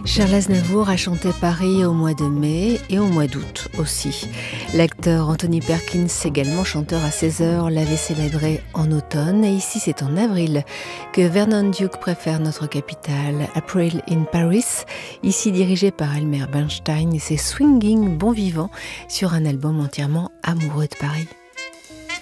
Charles Aznavour a chanté Paris au mois de mai et au mois d'août aussi. L'acteur Anthony Perkins, également chanteur à 16h, l'avait célébré en automne. Et ici, c'est en avril que Vernon Duke préfère notre capitale, April in Paris, ici dirigé par Elmer Bernstein et ses swinging bons vivants sur un album entièrement amoureux de Paris.